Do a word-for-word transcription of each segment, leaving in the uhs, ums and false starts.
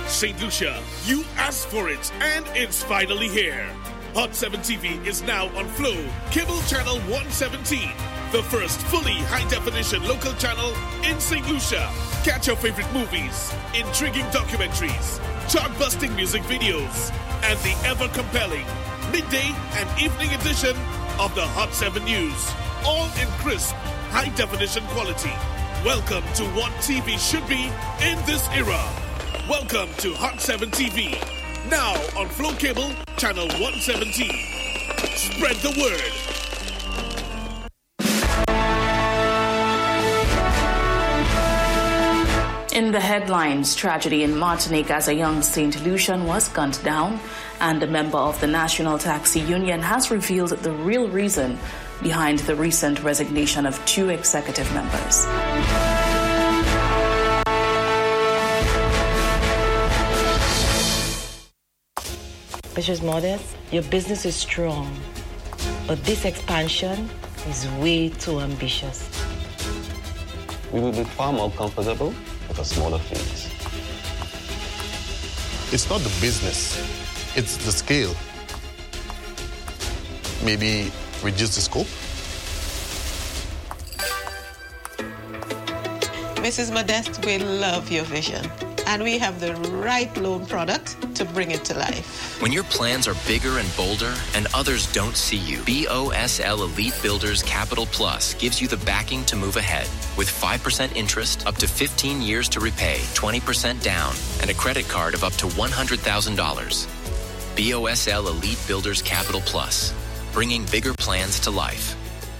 Saint Lucia, you asked for it, and it's finally here. Hot seven T V is now on Flow, cable channel one seventeen. The first fully high-definition local channel in Saint Lucia. Catch your favorite movies, intriguing documentaries, chart-busting music videos, and the ever-compelling midday and evening edition of the Hot seven News. All in crisp, high-definition quality. Welcome to what T V should be in this era. Welcome to Hot seven T V. Now on Flow Cable, channel one seventeen. Spread the word. In the headlines, tragedy in Martinique as a young Saint Lucian was gunned down, and a member of the National Taxi Union has revealed the real reason behind the recent resignation of two executive members. Missus Modest, your business is strong, but this expansion is way too ambitious. We will be far more comfortable with a smaller fleet. It's not the business, it's the scale. Maybe reduce the scope? Missus Modest, we love your vision, and we have the right loan product to bring it to life. When your plans are bigger and bolder and others don't see you, B O S L Elite Builders Capital Plus gives you the backing to move ahead. With five percent interest, up to fifteen years to repay, twenty percent down, and a credit card of up to one hundred thousand dollars. B O S L Elite Builders Capital Plus, bringing bigger plans to life.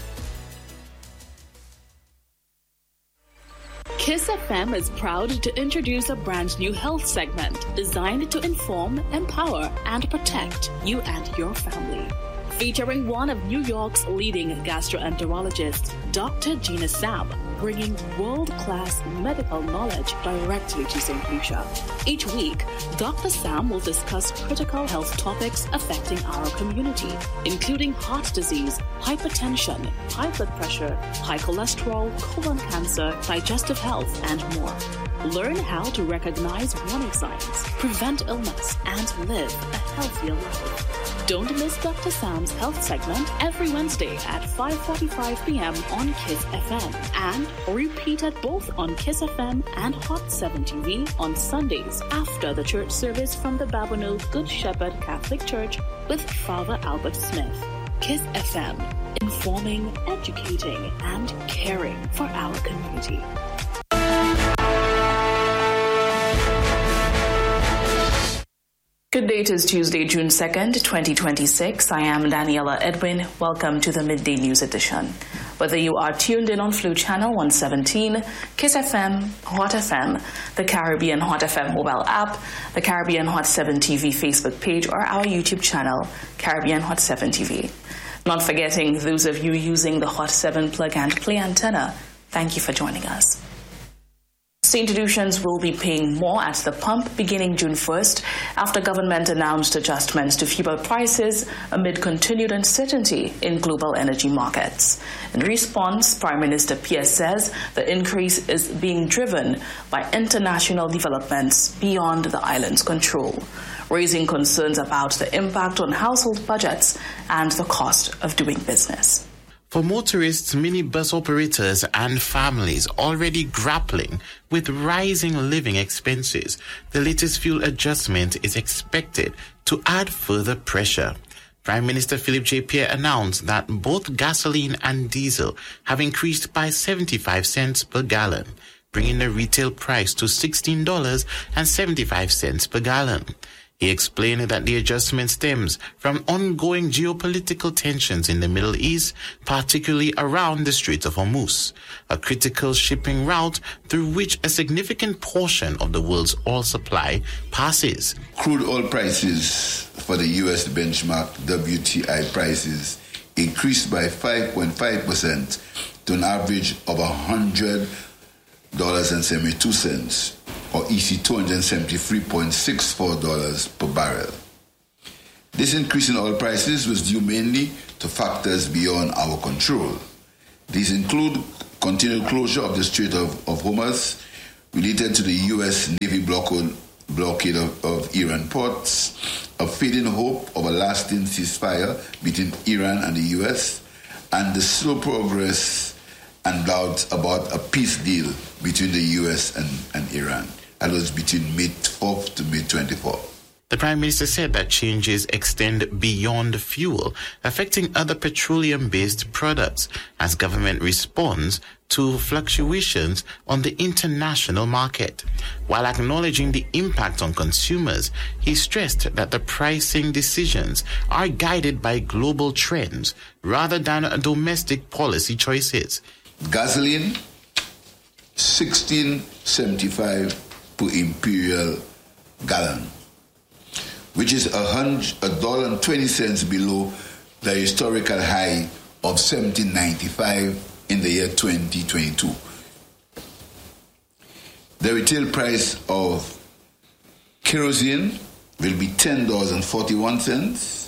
Kiss F M is proud to introduce a brand new health segment designed to inform, empower, and protect you and your family. Featuring one of New York's leading gastroenterologists, Doctor Gina Sam, bringing world-class medical knowledge directly to Saint Lucia. Each week, Doctor Sam will discuss critical health topics affecting our community, including heart disease, hypertension, high blood pressure, high cholesterol, colon cancer, digestive health, and more. Learn how to recognize warning signs, prevent illness, and live a healthier life. Don't miss Doctor Sam's health segment every Wednesday at five forty-five p.m. on Kiss F M, and repeated both on Kiss F M and Hot seven T V on Sundays after the church service from the Babonneau Good Shepherd Catholic Church with Father Albert Smith. Kiss F M, informing, educating, and caring for our community. Good day, it is Tuesday, June second, twenty twenty-six. I am Daniela Edwin. Welcome to the Midday News Edition. Whether you are tuned in on Flow Channel one seventeen, Kiss F M, Hot F M, the Caribbean Hot F M mobile app, the Caribbean Hot seven T V Facebook page, or our YouTube channel, Caribbean Hot seven T V. Not forgetting those of you using the Hot seven plug and play antenna, thank you for joining us. Saint Lucians will be paying more at the pump beginning June first after government announced adjustments to fuel prices amid continued uncertainty in global energy markets. In response, Prime Minister Pierre says the increase is being driven by international developments beyond the island's control, raising concerns about the impact on household budgets and the cost of doing business. For motorists, minibus operators, and families already grappling with rising living expenses, the latest fuel adjustment is expected to add further pressure. Prime Minister Philip J. Pierre announced that both gasoline and diesel have increased by seventy-five cents per gallon, bringing the retail price to sixteen dollars and seventy-five cents per gallon. He explained that the adjustment stems from ongoing geopolitical tensions in the Middle East, particularly around the Strait of Hormuz, a critical shipping route through which a significant portion of the world's oil supply passes. Crude oil prices for the U S benchmark W T I prices increased by five point five percent to an average of one hundred dollars and seventy-two cents. Or E C two hundred seventy-three point six four dollars per barrel. This increase in oil prices was due mainly to factors beyond our control. These include continued closure of the Strait of, of Hormuz related to the U S Navy blockade blockade of, of Iran ports, a fading hope of a lasting ceasefire between Iran and the U S, and the slow progress and doubts about a peace deal between the U S and, and Iran. That was between May fourth to May twenty-fourth. The Prime Minister said that changes extend beyond fuel, affecting other petroleum-based products as government responds to fluctuations on the international market. While acknowledging the impact on consumers, he stressed that the pricing decisions are guided by global trends rather than domestic policy choices. Gasoline, sixteen seventy-five per imperial gallon, which is a hundred a dollar and twenty cents below the historical high of seventeen ninety-five in the year twenty twenty-two. The retail price of kerosene will be ten dollars and forty-one cents,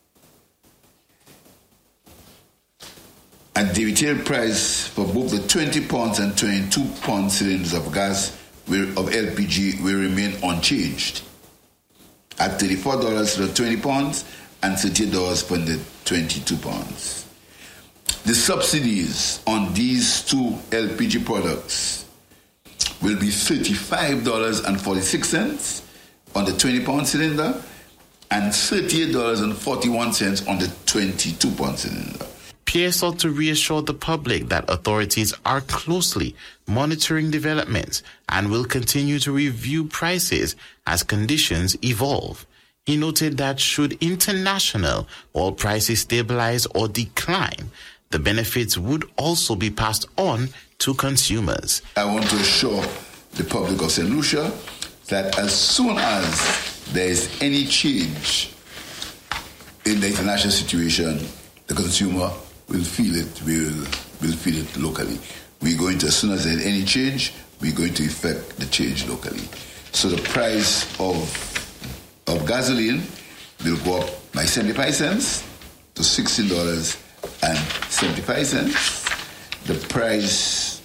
and the retail price for both the twenty pounds and twenty-two pound cylinders of gas will, of L P G will remain unchanged at thirty-four dollars for the twenty pounds and thirty dollars for the twenty-two pounds. The subsidies on these two L P G products will be thirty-five dollars and forty-six cents on the twenty pound cylinder and thirty-eight dollars and forty-one cents on the twenty-two pound cylinder. Pierre sought to reassure the public that authorities are closely monitoring developments and will continue to review prices as conditions evolve. He noted that should international oil prices stabilize or decline, the benefits would also be passed on to consumers. I want to assure the public of Saint Lucia that as soon as there is any change in the international situation, the consumer will feel it, will will feel it locally. We're going to, as soon as there's any change, we're going to effect the change locally. So the price of of gasoline will go up by seventy-five cents to sixteen dollars and seventy-five cents. The price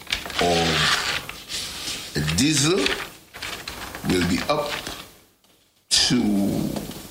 of diesel will be up to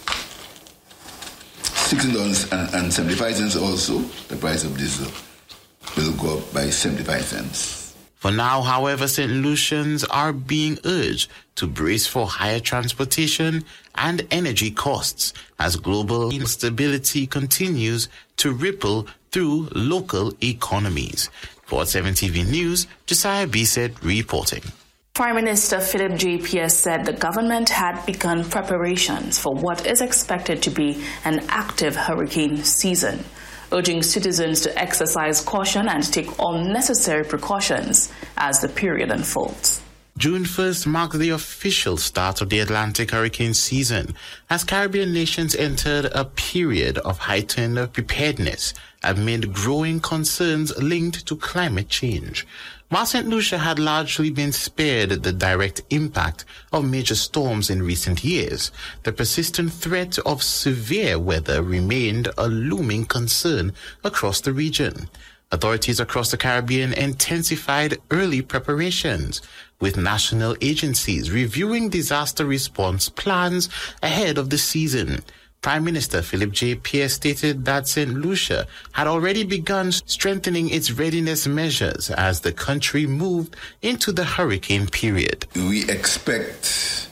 sixteen dollars and seventy-five cents also. The price of diesel will go up by seventy-five cents. For now, however, Saint Lucians are being urged to brace for higher transportation and energy costs as global instability continues to ripple through local economies. For seven T V News, Josiah Bisset reporting. Prime Minister Philip J. Pierce said the government had begun preparations for what is expected to be an active hurricane season, urging citizens to exercise caution and take all necessary precautions as the period unfolds. June first marked the official start of the Atlantic hurricane season as Caribbean nations entered a period of heightened preparedness amid growing concerns linked to climate change. While Saint Lucia had largely been spared the direct impact of major storms in recent years, the persistent threat of severe weather remained a looming concern across the region. Authorities across the Caribbean intensified early preparations, with national agencies reviewing disaster response plans ahead of the season. Prime Minister Philip J. Pierce stated that Saint Lucia had already begun strengthening its readiness measures as the country moved into the hurricane period. We expect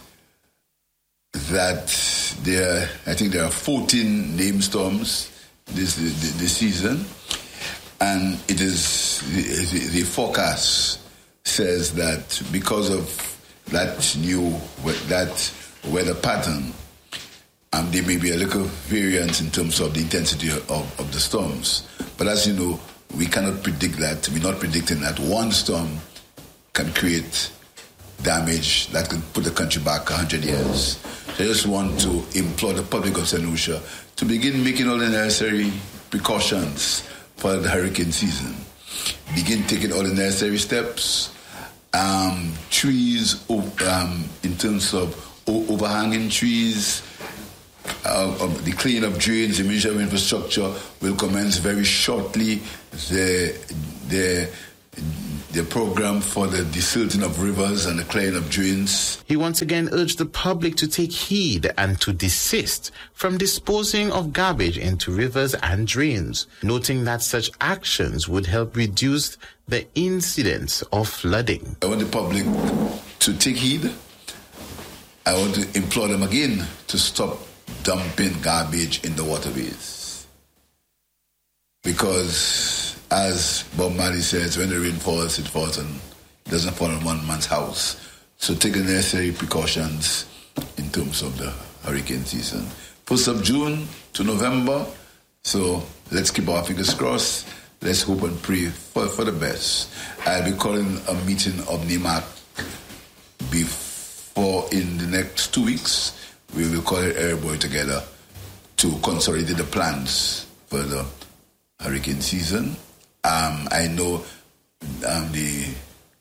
that there, I think there are fourteen named storms this, this, this season, and it is the, the forecast says that because of that new that weather pattern, Um, there may be a little variance in terms of the intensity of, of the storms. But as you know, we cannot predict that. We're not predicting that one storm can create damage that could put the country back one hundred years. So I just want to implore the public of Saint Lucia to begin making all the necessary precautions for the hurricane season. Begin taking all the necessary steps. Um, trees, um, in terms of overhanging trees, Uh, of the cleaning of drains, the Ministry of Infrastructure will commence very shortly the the the program for the desilting of rivers and the clearing of drains. He once again urged the public to take heed and to desist from disposing of garbage into rivers and drains, noting that such actions would help reduce the incidence of flooding. I want the public to take heed. I want to implore them again to stop dumping garbage in the waterways. Because, as Bob Marley says, when the rain falls, it falls and it doesn't fall on one man's house. So take the necessary precautions in terms of the hurricane season. First of June to November, so let's keep our fingers crossed. Let's hope and pray for, for the best. I'll be calling a meeting of NEMAC before in the next two weeks. We will call it Airboy together to consolidate the plans for the hurricane season. Um, I know um, the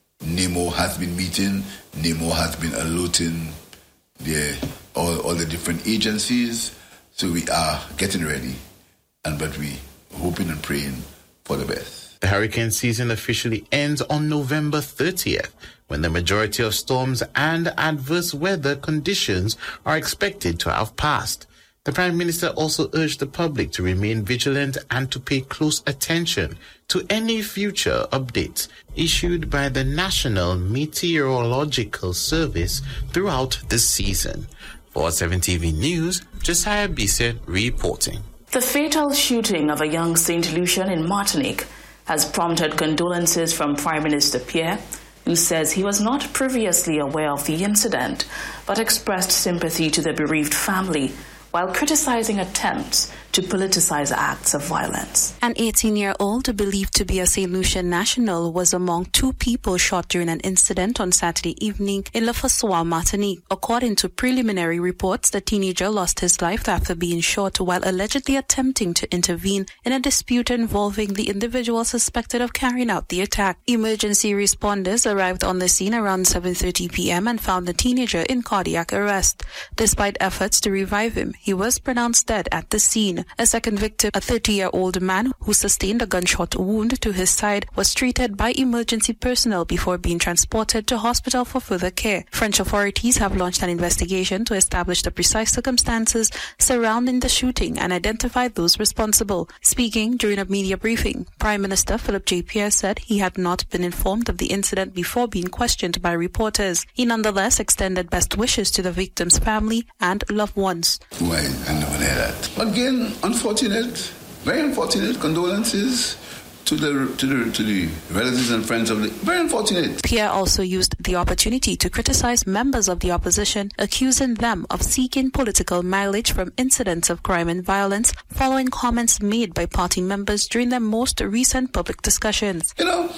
NEMO has been meeting. NEMO has been alerting the, all, all the different agencies. So we are getting ready, and but we hoping and praying for the best. The hurricane season officially ends on November thirtieth, when the majority of storms and adverse weather conditions are expected to have passed. The Prime Minister also urged the public to remain vigilant and to pay close attention to any future updates issued by the National Meteorological Service throughout the season. For seven T V News, Josiah Bissett reporting. The fatal shooting of a young Saint Lucian in Martinique has prompted condolences from Prime Minister Pierre, who says he was not previously aware of the incident, but expressed sympathy to the bereaved family, while criticizing attempts to politicize acts of violence. An eighteen-year-old believed to be a Saint Lucian national was among two people shot during an incident on Saturday evening in Le Fossois, Martinique. According to preliminary reports, the teenager lost his life after being shot while allegedly attempting to intervene in a dispute involving the individual suspected of carrying out the attack. Emergency responders arrived on the scene around seven thirty p.m. and found the teenager in cardiac arrest. Despite efforts to revive him, he was pronounced dead at the scene. A second victim, a thirty-year-old man who sustained a gunshot wound to his side, was treated by emergency personnel before being transported to hospital for further care. French authorities have launched an investigation to establish the precise circumstances surrounding the shooting and identify those responsible. Speaking during a media briefing, Prime Minister Philip J. Pierre said he had not been informed of the incident before being questioned by reporters. He nonetheless extended best wishes to the victim's family and loved ones. Why, I never heard that. Again, unfortunate, very unfortunate. Condolences to the to the to the relatives and friends of the. Very unfortunate. Pierre also used the opportunity to criticize members of the opposition, accusing them of seeking political mileage from incidents of crime and violence, following comments made by party members during their most recent public discussions. You know,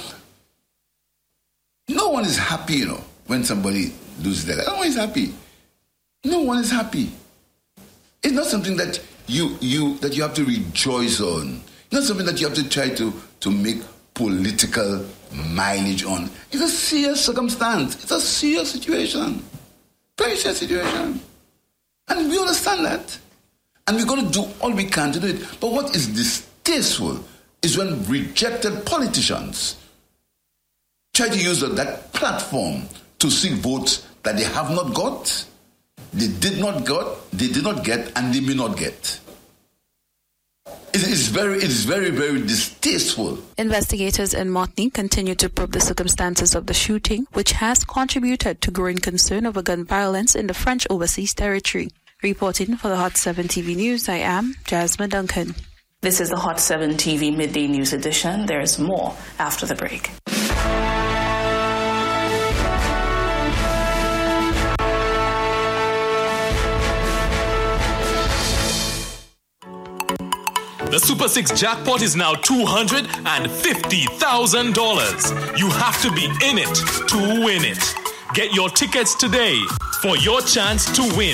no one is happy. You know, when somebody loses their life, no one is happy. No one is happy. It's not something that you you that you have to rejoice on. It's not something that you have to try to, to make political mileage on. It's a serious circumstance. It's a serious situation. Very serious situation. And we understand that. And we're going to do all we can to do it. But what is distasteful is when rejected politicians try to use that platform to seek votes that they have not got. They did not got, they did not get, and they may not get. It is very, it is very, very distasteful. Investigators in Martinique continue to probe the circumstances of the shooting, which has contributed to growing concern over gun violence in the French overseas territory. Reporting for the Hot seven T V News, I am Jasmine Duncan. This is the Hot seven T V Midday News Edition. There is more after the break. The Super six jackpot is now two hundred fifty thousand dollars. You have to be in it to win it. Get your tickets today for your chance to win.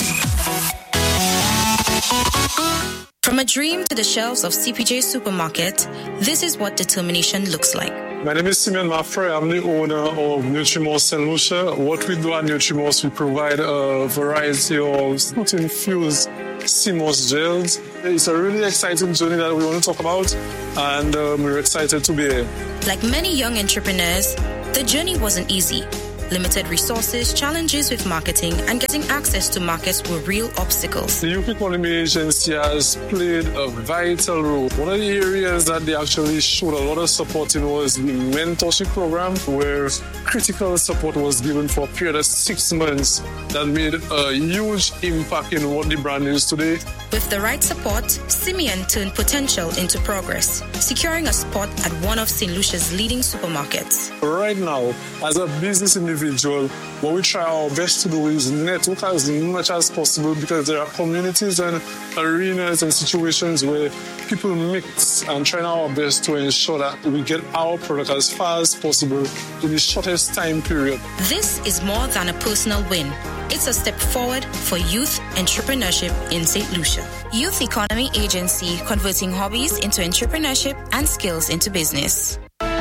From a dream to the shelves of C P J Supermarket, this is what determination looks like. My name is Simeon Maffrey. I'm the owner of Nutrimos Saint Lucia. What we do at Nutrimos, we provide a variety of fruit-infused C M O S gels. It's a really exciting journey that we want to talk about, and um, we're excited to be here. Like many young entrepreneurs, The journey wasn't easy. Limited resources, challenges with marketing, and getting access to markets were real obstacles. The Youth Economy Agency has played a vital role. One of the areas that they actually showed a lot of support in was the mentorship program, where critical support was given for a period of six months that made a huge impact in what the brand is today. With the right support, Simeon turned potential into progress, securing a spot at one of Saint Lucia's leading supermarkets. Right now, as a business individual, what we try our best to do is network as much as possible, because there are communities and arenas and situations where people mix, and trying our best to ensure that we get our product as far as possible in the shortest time period. This is more than a personal win. It's a step forward for youth entrepreneurship in Saint Lucia. Youth Economy Agency, converting hobbies into entrepreneurship and skills into business.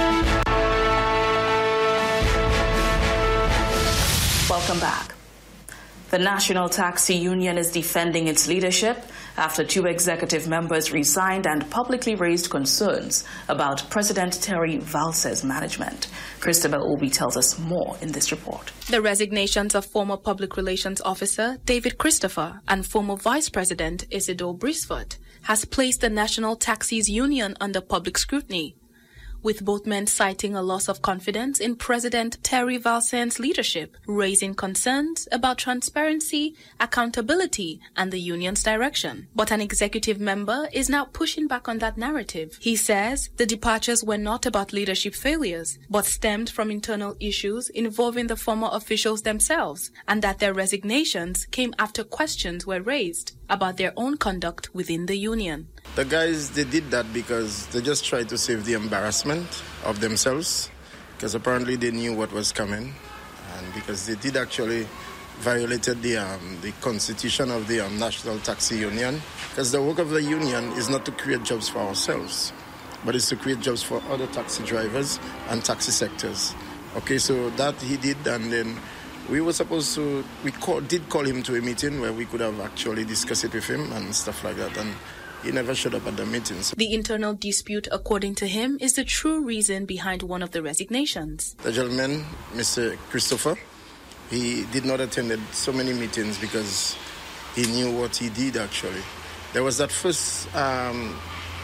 Welcome back. The National Taxi Union is defending its leadership after two executive members resigned and publicly raised concerns about President Terry Valce's management. Christabel Obi tells us more in this report. The resignations of former Public Relations Officer David Christopher and former Vice President Isidore Brisford has placed the National Taxis Union under public scrutiny, with both men citing a loss of confidence in President Terry Valce's leadership, raising concerns about transparency, accountability, and the union's direction. But an executive member is now pushing back on that narrative. He says the departures were not about leadership failures, but stemmed from internal issues involving the former officials themselves, and that their resignations came after questions were raised about their own conduct within the union. The guys, they did that because they just tried to save the embarrassment of themselves, because apparently they knew what was coming, and because they did actually violated the um, the constitution of the um, National Taxi Union, because the work of the union is not to create jobs for ourselves, but it's to create jobs for other taxi drivers and taxi sectors. Okay, so that he did, and then we were supposed to, we call, did call him to a meeting where we could have actually discussed it with him and stuff like that, and he never showed up at the meetings. The internal dispute, according to him, is the true reason behind one of the resignations. The gentleman, Mister Christopher, he did not attend so many meetings because he knew what he did actually. There was that first um,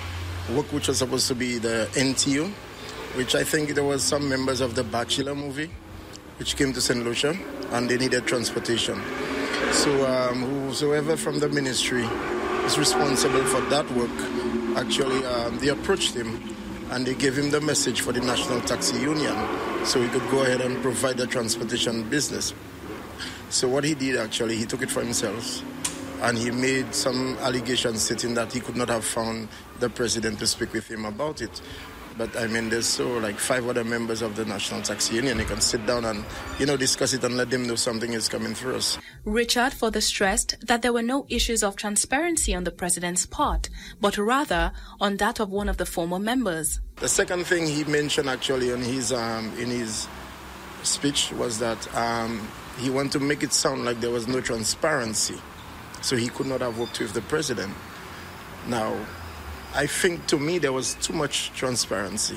work which was supposed to be the N T U, which I think there was some members of the Bachelor movie which came to Saint Lucia, and they needed transportation. So um, whosoever from the ministry is responsible for that work, actually um, they approached him and they gave him the message for the National Taxi Union so he could go ahead and provide the transportation business. So what he did actually, he took it for himself, and he made some allegations stating that he could not have found the president to speak with him about it. But I mean, there's so like five other members of the National Taxi Union. You can sit down and, you know, discuss it and let them know something is coming through us. Richard further stressed that there were no issues of transparency on the president's part, but rather on that of one of the former members. The second thing he mentioned actually in his um, in his speech was that um, he wanted to make it sound like there was no transparency, so he could not have worked with the president. Now, I think to me there was too much transparency.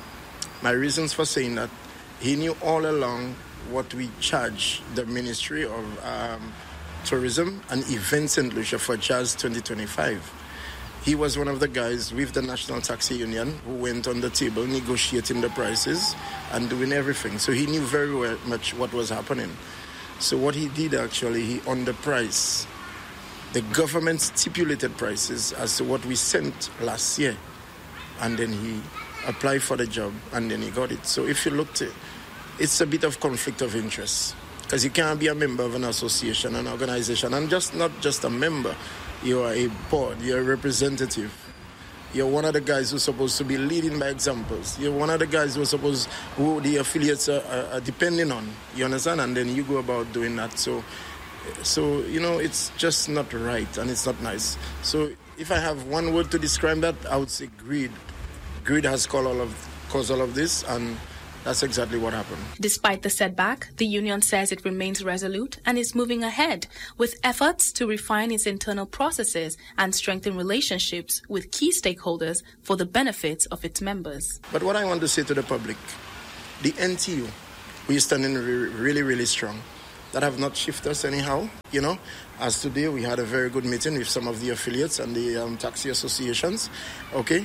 My reasons for saying that, he knew all along what we charge the Ministry of um, Tourism and Events in Lucia for Jazz twenty twenty-five. He was one of the guys with the National Taxi Union who went on the table negotiating the prices and doing everything. So he knew very well much what was happening. So what he did actually, he underpriced the government stipulated prices as to what we sent last year, and then he applied for the job and then he got it. So if you looked at it, it's a bit of conflict of interest, because you can't be a member of an association, an organization, and just not just a member. You are a board, you're a representative. You're one of the guys who's supposed to be leading by examples. You're one of the guys who's supposed, who the affiliates are, are, are depending on. You understand? And then you go about doing that. So So, you know, it's just not right and it's not nice. So if I have one word to describe that, I would say greed. Greed has caused all of, caused all of this, and that's exactly what happened. Despite the setback, the union says it remains resolute and is moving ahead with efforts to refine its internal processes and strengthen relationships with key stakeholders for the benefits of its members. But what I want to say to the public, the N T U we're standing re- really, really strong. That have not shifted us anyhow, you know. As today, we had a very good meeting with some of the affiliates and the um, taxi associations, okay,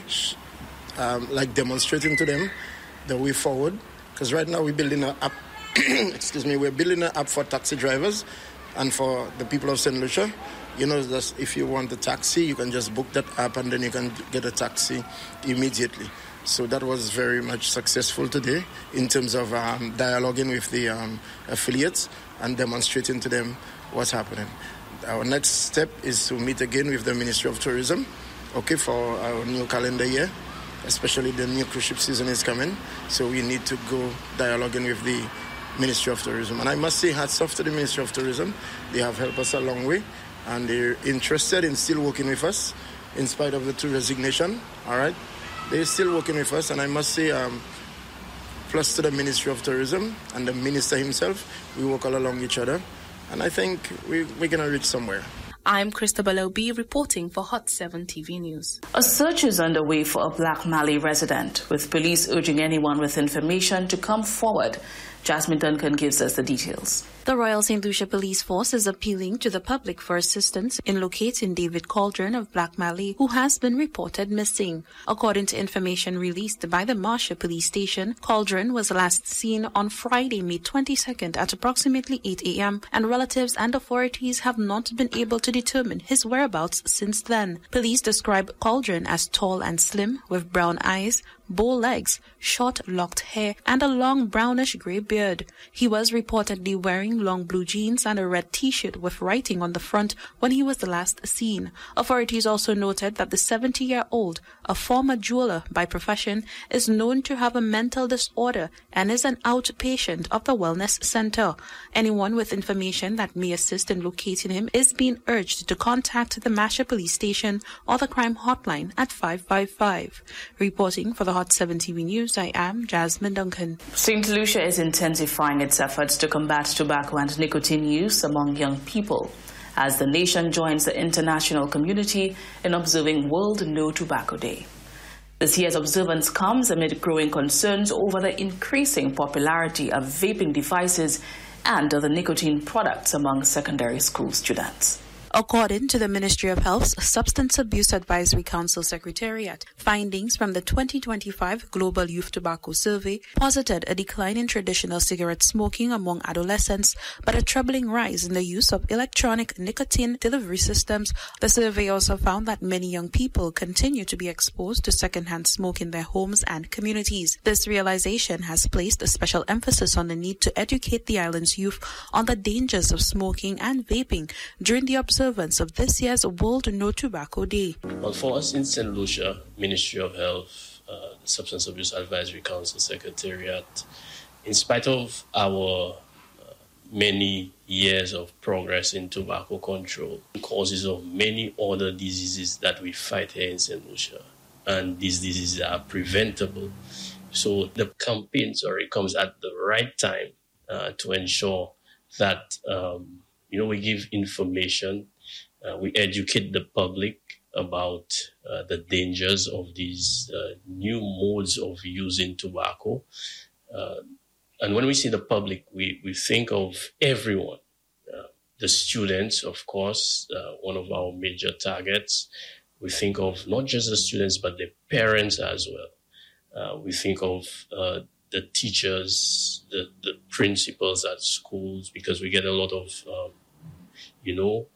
um, like demonstrating to them the way forward. Because right now we're building an app, excuse me, we're building an app for taxi drivers and for the people of Saint Lucia. You know, that if you want a taxi, you can just book that app and then you can get a taxi immediately. So that was very much successful today in terms of um, dialoguing with the um, affiliates and demonstrating to them what's happening. Our next step is to meet again with the Ministry of Tourism, okay, for our new calendar year, especially the new cruise ship season is coming. So we need to go dialoguing with the Ministry of Tourism. And I must say hats off to the Ministry of Tourism. They have helped us a long way and they're interested in still working with us in spite of the two resignation, all right? They're still working with us, and I must say, um, plus to the Ministry of Tourism and the Minister himself, we work all along each other, and I think we, we're going to reach somewhere. I'm Christabel Obi reporting for Hot seven T V News. A search is underway for a Black Malay resident, with police urging anyone with information to come forward. Jasmine Duncan gives us the details. The Royal Saint Lucia Police Force is appealing to the public for assistance in locating David Cauldron of Black Malay, who has been reported missing. According to information released by the Marshall Police Station, Cauldron was last seen on Friday, May twenty-second at approximately eight a.m. and relatives and authorities have not been able to determine his whereabouts since then. Police describe Cauldron as tall and slim with brown eyes, bow legs, short locked hair, and a long brownish grey beard. He was reportedly wearing long blue jeans and a red t-shirt with writing on the front when he was last seen. Authorities also noted that the seventy-year-old, a former jeweler by profession, is known to have a mental disorder and is an outpatient of the wellness center. Anyone with information that may assist in locating him is being urged to contact the Masha Police Station or the crime hotline at five five five. Reporting for the Hot seven T V News, I am Jasmine Duncan. Saint Lucia is intensifying its efforts to combat tobacco and nicotine use among young people as the nation joins the international community in observing World No Tobacco Day. This year's observance comes amid growing concerns over the increasing popularity of vaping devices and other nicotine products among secondary school students. According to the Ministry of Health's Substance Abuse Advisory Council Secretariat, findings from the twenty twenty-five Global Youth Tobacco Survey posited a decline in traditional cigarette smoking among adolescents, but a troubling rise in the use of electronic nicotine delivery systems. The survey also found that many young people continue to be exposed to secondhand smoke in their homes and communities. This realization has placed a special emphasis on the need to educate the island's youth on the dangers of smoking and vaping during the observance of this year's World No Tobacco Day. Well, for us in Saint Lucia, Ministry of Health, uh, the Substance Abuse Advisory Council Secretariat, in spite of our uh, many years of progress in tobacco control, causes of many other diseases that we fight here in Saint Lucia, and these diseases are preventable. So the campaign, sorry, comes at the right time uh, to ensure that um, you know we give information. Uh, we educate the public about uh, the dangers of these uh, new modes of using tobacco. Uh, and when we say the public, we, we think of everyone. Uh, the students, of course, uh, one of our major targets. We think of not just the students, but the parents as well. Uh, we think of uh, the teachers, the, the principals at schools, because we get a lot of, um, you know,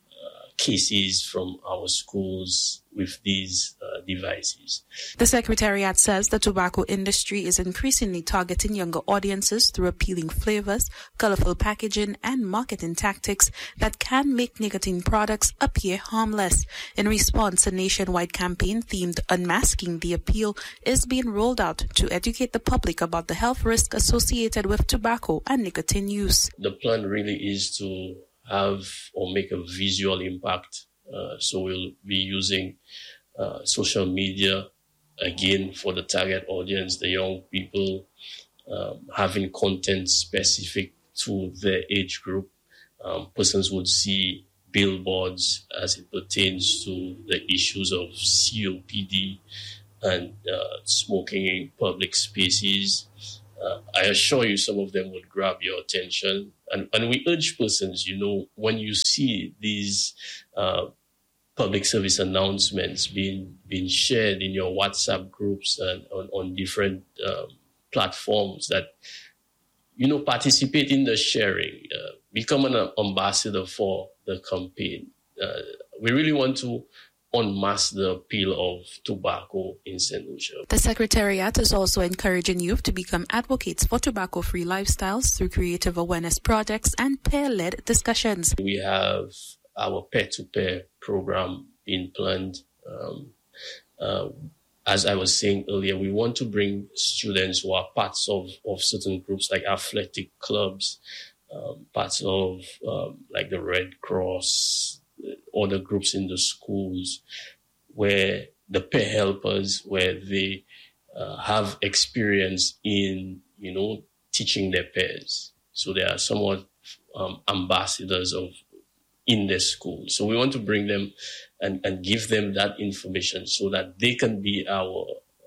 cases from our schools with these uh, devices. The Secretariat says the tobacco industry is increasingly targeting younger audiences through appealing flavors, colorful packaging, and marketing tactics that can make nicotine products appear harmless. In response, a nationwide campaign themed Unmasking the Appeal is being rolled out to educate the public about the health risks associated with tobacco and nicotine use. The plan really is to have or make a visual impact. Uh, so we'll be using uh, social media, again, for the target audience, the young people, um, having content specific to their age group. Um, persons would see billboards as it pertains to the issues of C O P D and uh, smoking in public spaces. uh, I assure you some of them would grab your attention. And, and we urge persons, you know, when you see these uh, public service announcements being being shared in your WhatsApp groups and on, on different um, platforms, that, you know, participate in the sharing, uh, become an ambassador for the campaign. Uh, we really want to unmask the appeal of tobacco in Saint Lucia. The Secretariat is also encouraging youth to become advocates for tobacco-free lifestyles through creative awareness projects and peer-led discussions. We have our peer-to-peer program being planned. Um, uh, as I was saying earlier, we want to bring students who are parts of, of certain groups like athletic clubs, um, parts of um, like the Red Cross, other groups in the schools, where the peer helpers, where they uh, have experience in, you know, teaching their peers. So they are somewhat um, ambassadors of in their school. So we want to bring them and, and give them that information so that they can be our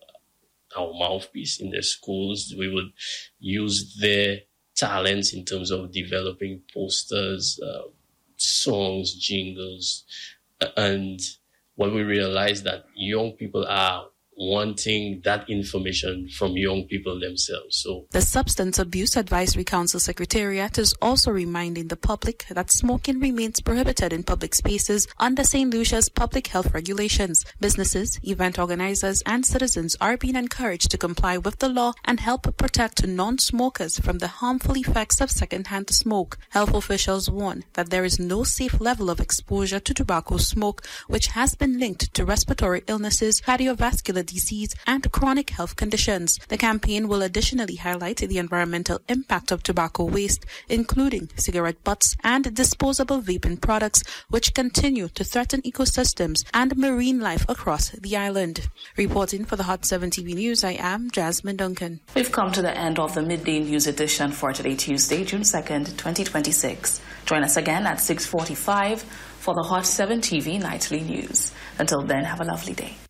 our mouthpiece in their schools. We would use their talents in terms of developing posters, uh, songs, jingles, and what we realize that young people are wanting that information from young people themselves. So the Substance Abuse Advisory Council Secretariat is also reminding the public that smoking remains prohibited in public spaces under Saint Lucia's public health regulations. Businesses, event organizers, and citizens are being encouraged to comply with the law and help protect non-smokers from the harmful effects of secondhand smoke. Health officials warn that there is no safe level of exposure to tobacco smoke, which has been linked to respiratory illnesses, cardiovascular disease, and chronic health conditions. The campaign will additionally highlight the environmental impact of tobacco waste, including cigarette butts and disposable vaping products, which continue to threaten ecosystems and marine life across the island. Reporting for the Hot seven T V News, I am Jasmine Duncan. We've come to the end of the Midday News edition for today, Tuesday, June second, twenty twenty-six. Join us again at six forty-five for the Hot seven T V Nightly News. Until then, have a lovely day.